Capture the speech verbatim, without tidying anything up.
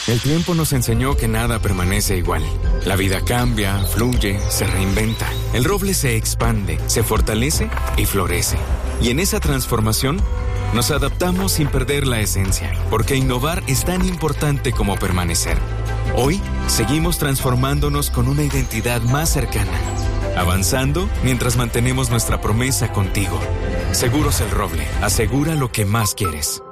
El tiempo nos enseñó que nada permanece igual. La vida cambia, fluye, se reinventa. El roble se expande, se fortalece y florece. Y en esa transformación, nos adaptamos sin perder la esencia, porque innovar es tan importante como permanecer. Hoy, seguimos transformándonos con una identidad más cercana, avanzando mientras mantenemos nuestra promesa contigo. Seguros El Roble, asegura lo que más quieres.